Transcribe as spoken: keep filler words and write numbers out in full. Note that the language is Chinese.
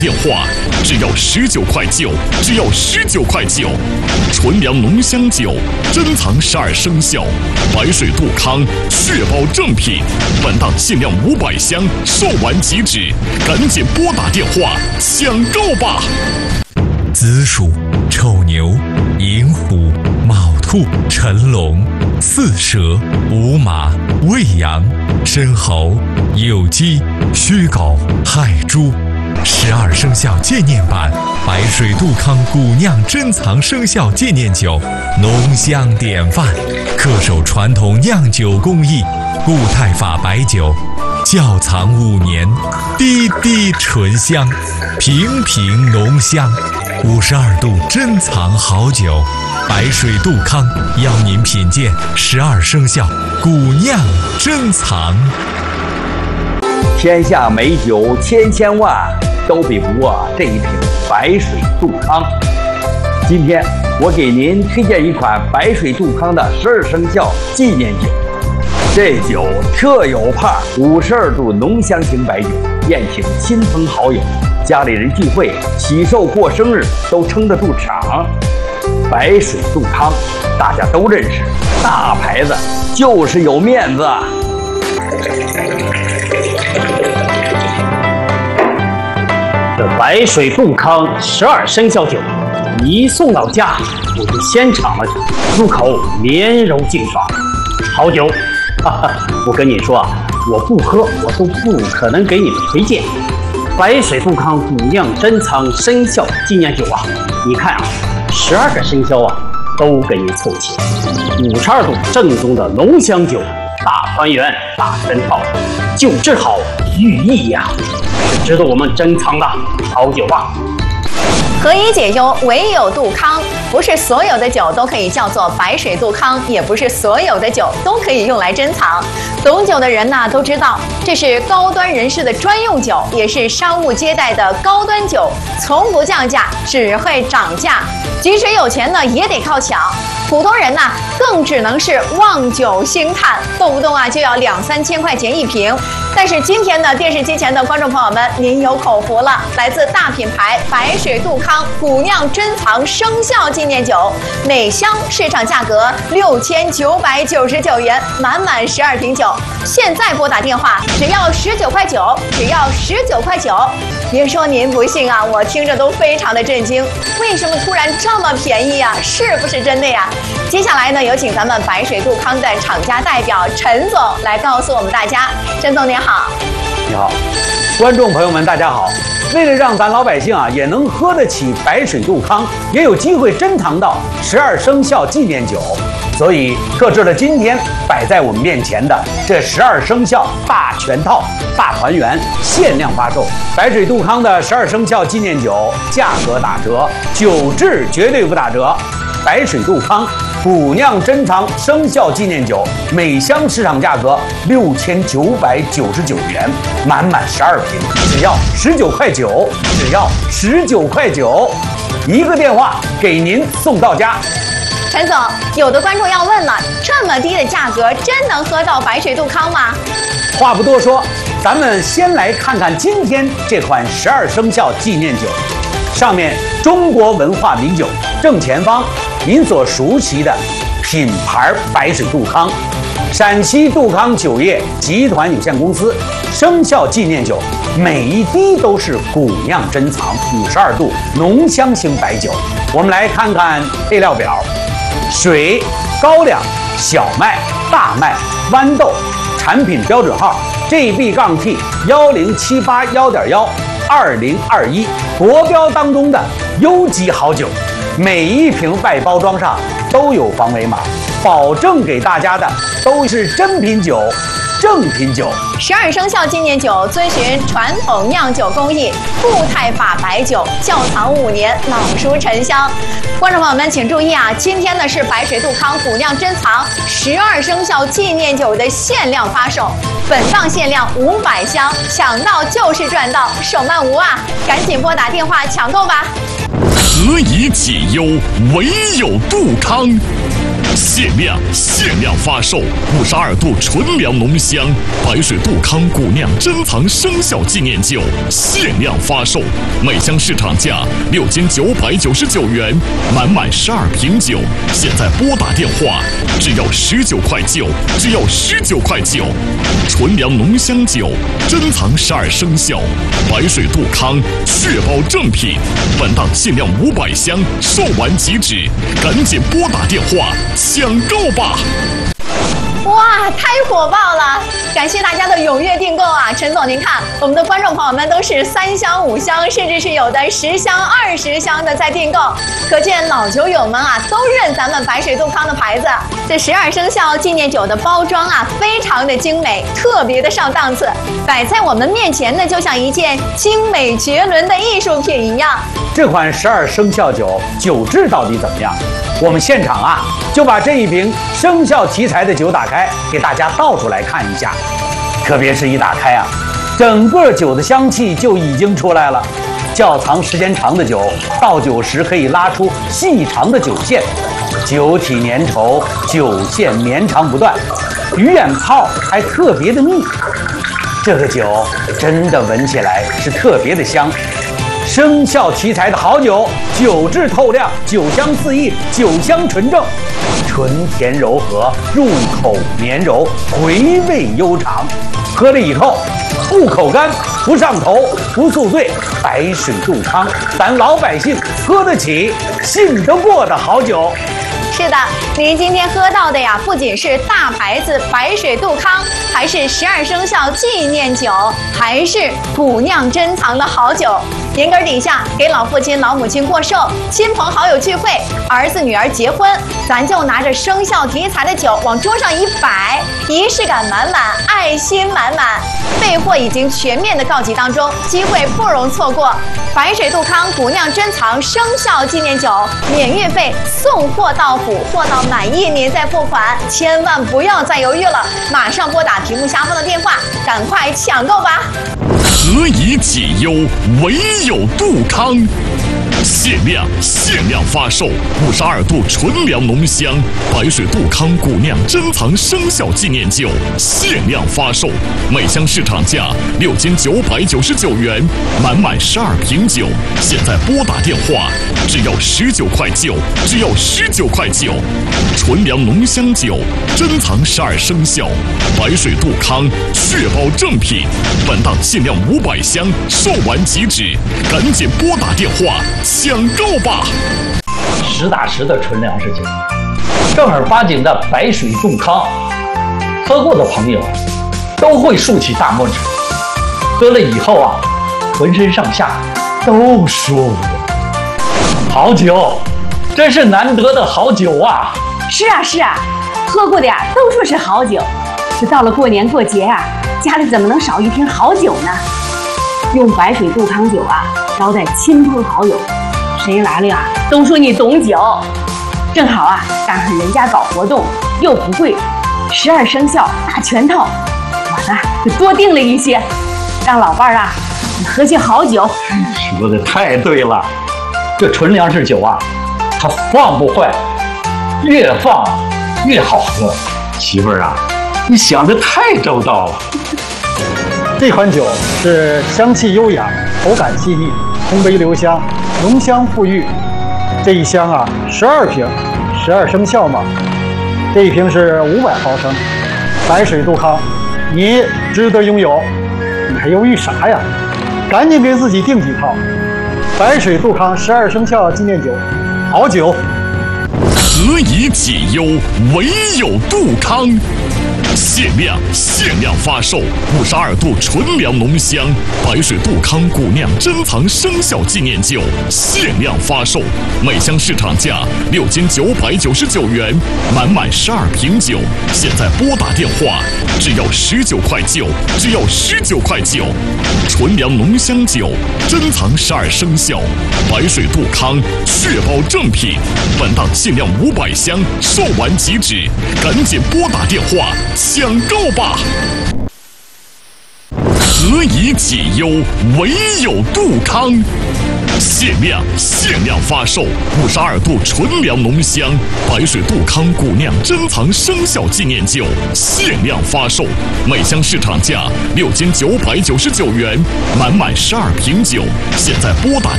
电话只要十九块九，只要十九块九，纯粮浓香酒，珍藏十二生肖，白水杜康，确保正品。本档限量五百箱，售完即止，赶紧拨打电话抢购吧！ 子鼠、丑牛、寅虎、卯兔、辰龙、巳蛇、午马、未羊、申猴、酉鸡、戌狗、亥猪。十二生肖纪念版白水杜康古酿珍藏生肖纪念酒，浓香典范，恪守传统酿酒工艺，固态法白酒，窖藏五年，滴滴醇香，瓶瓶浓香，五十二度珍藏好酒。白水杜康邀您品鉴十二生肖古酿珍藏。 天下美酒千千万，都比不过这一瓶白水杜康。今天我给您推荐一款白水杜康的十二生肖纪念酒。这酒特有派五十二度浓香型白酒，宴请亲朋好友、家里人聚会、喜寿过生日都撑得住场。白水杜康大家都认识，大牌子就是有面子。 这白水杜康十二生肖酒一送到家，我就先尝了尝，入口绵柔劲爽，好酒。哈哈，我跟你说啊，我不喝我都不可能给你们推荐。白水杜康古酿珍藏生肖纪念酒啊，你看啊，十二个生肖啊都给你凑齐，五十二度正宗的浓香酒，大团圆大珍宝，酒质好寓意呀、啊，是值得我们珍藏的好酒啊。 何以解忧，唯有杜康。不是所有的酒都可以叫做白水杜康，也不是所有的酒都可以用来珍藏。懂酒的人呢都知道，这是高端人士的专用酒，也是商务接待的高端酒，从不降价，只会涨价。即使有钱呢，也得靠抢。普通人呢，更只能是望酒兴叹，动不动啊就要两三千块钱一瓶。但是今天呢，电视机前的观众朋友们，您有口福了，来自大品牌白水杜康古酿珍藏生肖纪念酒，每箱市场价格六千九百九十九元，满满十二瓶酒。现在拨打电话，只要十九块九，只要十九块九。别说您不信啊，我听着都非常的震惊，为什么突然这么便宜啊？是不是真的呀？接下来呢，有请咱们白水杜康的厂家代表陈总来告诉我们大家。陈总您好。 你好，观众朋友们大家好。为了让咱老百姓啊也能喝得起白水杜康，也有机会珍藏到十二生肖纪念酒，所以特制了今天摆在我们面前的这十二生肖大全套大团圆限量发售。白水杜康的十二生肖纪念酒价格打折，酒质绝对不打折。白水杜康古酿珍藏生肖纪念酒，每箱市场价格六千九百九十九元，满满十二瓶，只要十九块九，只要十九块九，一个电话给您送到家。 陈总，有的观众要问了，这么低的价格，真能喝到白水杜康吗？ 话不多说，咱们先来看看今天这款十二生肖纪念酒，上面中国文化名酒正前方您所熟悉的品牌白水杜康，陕西杜康酒业集团有限公司生肖纪念酒，每一滴都是古酿珍藏五十二度浓香型白酒。我们来看看配料表：水、高粱、小麦、大麦、豌豆，产品标准号 G B T 一零七八一点一二零二一，国标当中的优级好酒。每一瓶外包装上都有防伪码，保证给大家的都是真品酒、正品酒。 十二生肖纪念酒遵循传统酿酒工艺，固态法白酒，窖藏五年，老熟沉香。观众朋友们请注意啊，今天呢是白水杜康古酿珍藏十二生肖纪念酒的限量发售，本档限量五百箱，抢到就是赚到，手慢无啊！赶紧拨打电话抢购吧。 何以解忧，唯有杜康。 限量限量发售五十二度纯粮浓香白水杜康古酿珍藏生肖纪念酒，限量发售，每箱市场价六千九百九十九元，满满十二瓶酒，现在拨打电话，只要十九块九，只要十九块九，纯粮浓香酒，珍藏十二生肖，白水杜康，确保正品。本档限量五百箱，售完即止，赶紧拨打电话抢购吧！ 哇，太火爆了！感谢大家的踊跃订购啊！陈总，您看，我们的观众朋友们都是三箱、五箱，甚至是有的十箱、二十箱的在订购，可见老酒友们啊都认咱们白水杜康的牌子。这十二生肖纪念酒的包装啊，非常的精美，特别的上档次，摆在我们面前呢，就像一件精美绝伦的艺术品一样。 这款十二生肖酒酒质到底怎么样？我们现场啊就把这一瓶生肖题材的酒打开，给大家倒出来看一下。特别是一打开啊，整个酒的香气就已经出来了。窖藏时间长的酒，倒酒时可以拉出细长的酒线，酒体粘稠，酒线绵长不断，鱼眼泡还特别的密。这个酒真的闻起来是特别的香。生肖题材的好酒，酒质透亮，酒香四溢，酒香纯正，醇甜柔和，入口绵柔，回味悠长。喝了以后不口干，不上头，不宿醉。白水杜康，咱老百姓喝得起，信得过的好酒。 是的，您今天喝到的呀，不仅是大牌子白水杜康，还是十二生肖纪念酒，还是古酿珍藏的好酒。年根底下，给老父亲、老母亲过寿，亲朋好友聚会，儿子女儿结婚，咱就拿着生肖题材的酒往桌上一摆，仪式感满满，爱心满满。备货已经全面的告急当中，机会不容错过。白水杜康古酿珍藏生肖纪念酒，免运费，送货到府，货到满意您再付款，千万不要再犹豫了，马上拨打屏幕下方的电话，赶快抢购吧！ 何以解忧，唯有杜康。限量限量发售五十二度纯粮浓香白水杜康古酿珍藏生肖纪念酒，限量发售，每箱市场价六千九百九十九元，满满十二瓶酒，现在拨打电话，只要十九块九，只要十九块九。纯粮浓香酒，珍藏十二生肖，白水杜康，确保正品。本档限量五百箱，售完即止，赶紧拨打电话抢购吧！ 实打实的纯粮食酒，正儿八经的白水杜康，喝过的朋友都会竖起大拇指，喝了以后啊，浑身上下都舒服。好酒，真是难得的好酒啊！ 是啊是啊，喝过的呀都说是好酒，这到了过年过节啊，家里怎么能少一瓶好酒呢？用白水杜康酒啊招待亲朋好友，谁来了呀都说你懂酒。正好啊赶上人家搞活动又不贵，十二生肖大全套，我呢就多订了一些，让老伴儿啊你喝些好酒。 说的太对了，这纯粮食酒啊它放不坏，越放越好喝。媳妇儿啊，你想的太周到了。 这款酒是香气悠扬，口感细腻，烘焙留香，浓香馥郁。这一箱啊，十二瓶，十二生肖嘛。这一瓶是五百毫升，白水杜康，你值得拥有。你还犹豫啥呀？赶紧给自己订几套。白水杜康十二生肖纪念酒，好酒。 何以解忧，唯有杜康。限量限量发售五十二度纯粮浓香白水杜康古酿珍藏生肖纪念酒，限量发售，每箱市场价六千九百九十九元，满满十二瓶酒，现在拨打电话，只要十九块九，只要十九块九。纯粮浓香酒，珍藏十二生肖，白水杜康，确保正品。本档限量五百箱，售完即止，赶紧拨打电话抢购吧！何以解忧，唯有杜康。 限量限量发售五十二度纯粮浓香白水杜康古酿珍藏生肖纪念酒，限量发售，每箱市场价六千九百九十九元，满满十二瓶酒，现在拨打